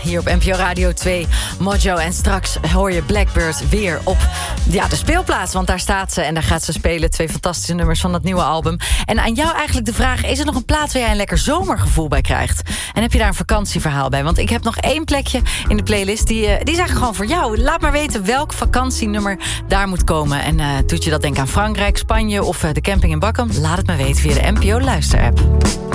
Hier op NPO Radio 2, Mojo. En straks hoor je Blackbird weer op de speelplaats. Want daar staat ze en daar gaat ze spelen. 2 fantastische nummers van dat nieuwe album. En aan jou eigenlijk de vraag, is er nog een plaats waar jij een lekker zomergevoel bij krijgt? En heb je daar een vakantieverhaal bij? Want ik heb nog 1 plekje in de playlist. Die is eigenlijk gewoon voor jou. Laat maar weten welk vakantienummer daar moet komen. En doet je dat denken aan Frankrijk, Spanje of de camping in Bakkum? Laat het me weten via de NPO Luisterapp.